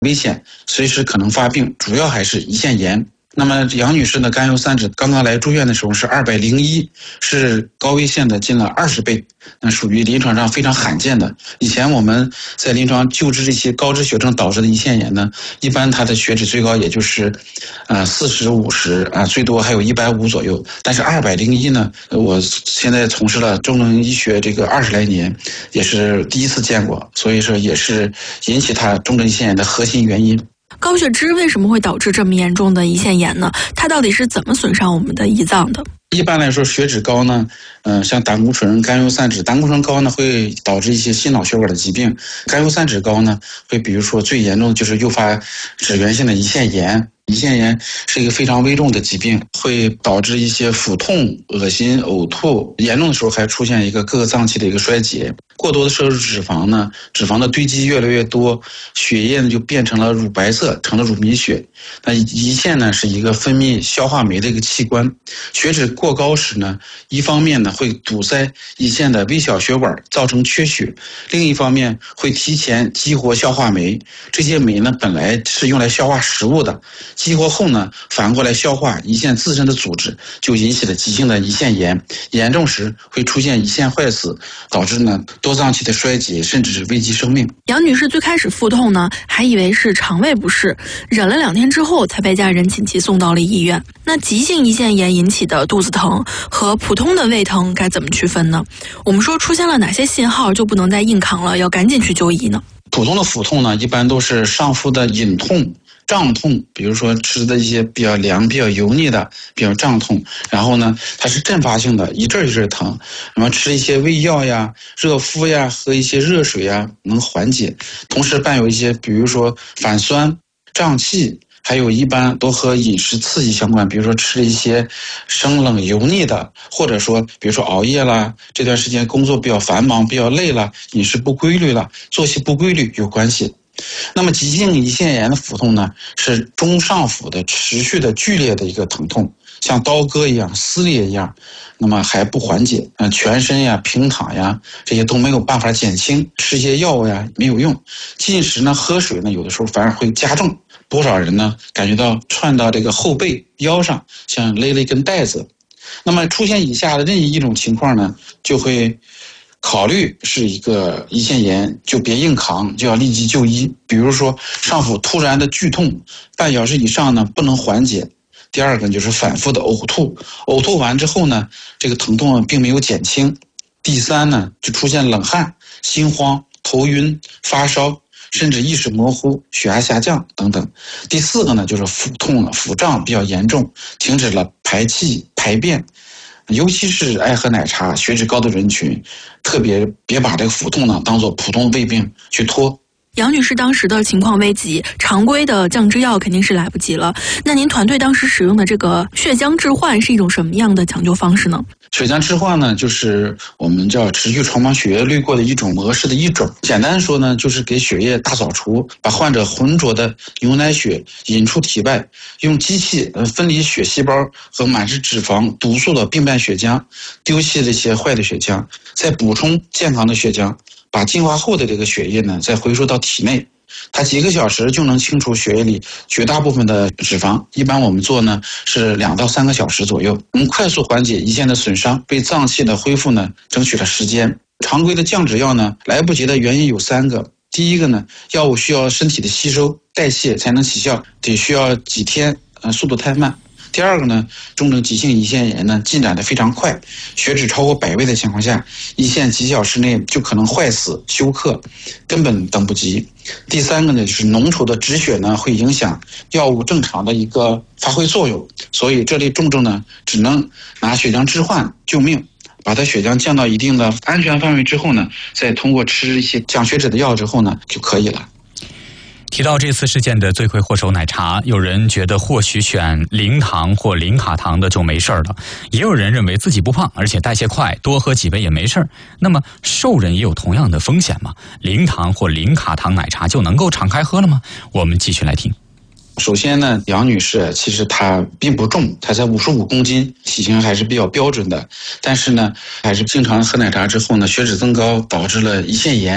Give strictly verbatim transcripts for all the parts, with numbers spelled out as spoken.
危险，随时可能发病，主要还是胰腺炎。那么杨女士的甘油三酯刚刚来住院的时候是二百零一，是高危线的近了二十倍，那属于临床上非常罕见的。以前我们在临床救治这些高脂血症导致的胰腺炎呢，一般它的血脂最高也就是呃四十五十啊，最多还有一百五左右。但是二百零一呢，我现在从事了重症医学这个二十来年，也是第一次见过，所以说也是引起它重症胰腺炎的核心原因。 高血脂为什么会导致这么严重的胰腺炎呢？它到底是怎么损伤我们的胰脏的？ 一般来说，血脂高呢，嗯、呃，像胆固醇、甘油三酯，胆固醇高呢会导致一些心脑血管的疾病，甘油三酯高呢会比如说最严重的就是诱发脂源性的胰腺炎。胰腺炎是一个非常危重的疾病，会导致一些腹痛、恶心、呕吐，严重的时候还出现一个各个脏器的一个衰竭。过多的摄入脂肪呢，脂肪的堆积越来越多，血液呢就变成了乳白色，成了乳糜血。那胰腺呢是一个分泌消化酶的一个器官，血脂过高时呢，一方面呢会堵塞胰腺的微小血管，造成缺血；另一方面会提前激活消化酶，这些酶呢本来是用来消化食物的。激活后呢，反过来消化胰腺自身的组织，就引起了急性的胰腺炎。严重时会出现胰腺坏死，导致呢多脏器的衰竭，甚至是危及生命。 杨女士最开始腹痛呢，还以为是肠胃不适，忍了两天之后才被家人紧急送到了医院。那急性胰腺炎引起的肚子疼和普通的胃疼该怎么区分呢？我们说出现了哪些信号就不能再硬扛了，要赶紧去就医呢？ 普通的腹痛呢，一般都是上腹的隐痛、胀痛，比如说吃的一些比较凉、比较油腻的，比较胀痛。然后呢，它是阵发性的，一阵一阵疼。那么吃一些胃药呀、热敷呀、喝一些热水呀，能缓解。同时伴有一些，比如说反酸、胀气。还有一般都和饮食刺激相关，比如说吃一些生冷油腻的，或者说比如说熬夜啦，这段时间工作比较繁忙、比较累了，饮食不规律了，作息不规律有关系。那么急性胰腺炎的腹痛呢，是中上腹的持续的剧烈的一个疼痛，像刀割一样、撕裂一样，那么还不缓解，嗯，全身呀、平躺呀，这些都没有办法减轻，吃一些药物呀没有用，进食呢、喝水呢，有的时候反而会加重。多少人呢感觉到串到这个后背腰上，像勒了一根带子。那么出现以下的任意一种情况呢，就会考虑是一个胰腺炎，就别硬扛，就要立即就医。比如说上腹突然的剧痛，半小时以上呢不能缓解。第二个就是反复的呕吐，呕吐完之后呢，这个疼痛并没有减轻。第三呢，就出现冷汗、心慌、头晕、发烧，甚至意识模糊、血压下降等等。第四个呢，就是腹痛了，腹胀比较严重，停止了排气、排便。尤其是爱喝奶茶、血脂高的人群，特别别把这个腹痛呢当做普通胃病去拖。 杨女士当时的情况危急，常规的降脂药肯定是来不及了。那您团队当时使用的这个血浆置换是一种什么样的抢救方式呢？ 血浆置换呢，就是我们叫持续传导血液滤过的一种模式的一种。简单说呢，就是给血液大扫除，把患者浑浊的牛奶血引出体外，用机器呃分离血细胞和满是脂肪、毒素的病变血浆，丢弃这些坏的血浆，再补充健康的血浆。把净化后的这个血液呢，再回输到体内，它几个小时就能清除血液里绝大部分的脂肪。一般我们做呢是两到三个小时左右，能快速缓解胰腺的损伤，为脏器的恢复呢争取了时间。常规的降脂药呢来不及的原因有三个。第一个呢，药物需要身体的吸收代谢才能起效，得需要几天，呃，速度太慢。第二个呢，重症急性胰腺炎呢进展得非常快，血脂超过百倍的情况下，胰腺几小时内就可能坏死休克，根本等不及。第三个呢，就是浓稠的止血呢会影响药物正常的一个发挥作用，所以这类重症呢只能拿血浆置换救命。把它血浆降到一定的安全范围之后呢，再通过吃一些降血脂的药之后呢就可以了。 提到这次事件的罪魁祸首奶茶，有人觉得或许选零糖或零卡糖的就没事了，也有人认为自己不胖而且代谢快，多喝几杯也没事。那么瘦人也有同样的风险吗？零糖或零卡糖奶茶就能够敞开喝了吗？我们继续来听。 首先呢，杨女士其实她并不重，她才五十五公斤，体型还是比较标准的。但是呢，还是经常喝奶茶之后呢，血脂增高，导致了胰腺炎。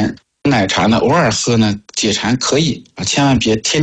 奶茶呢，偶尔喝呢解馋可以啊，千万别天